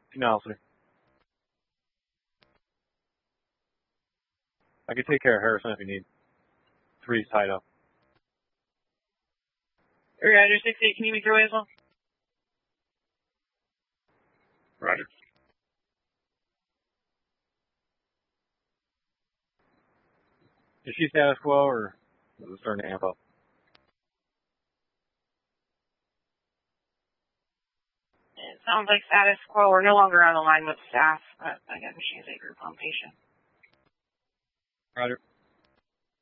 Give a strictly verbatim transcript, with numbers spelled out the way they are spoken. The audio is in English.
Penelope. I can take care of Harrison if you need. Three's tied up. Roger, six eight, can you make your way as well? Roger. Is she status quo or is it starting to amp up? It sounds like status quo. We're no longer on the line with staff, but again, she is a group home patient. Roger.